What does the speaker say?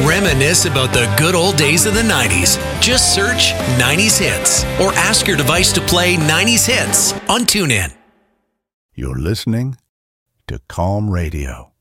Reminisce about the good old days of the 90s. Just search 90s Hits or ask your device to play 90s Hits on TuneIn. You're listening to Calm Radio.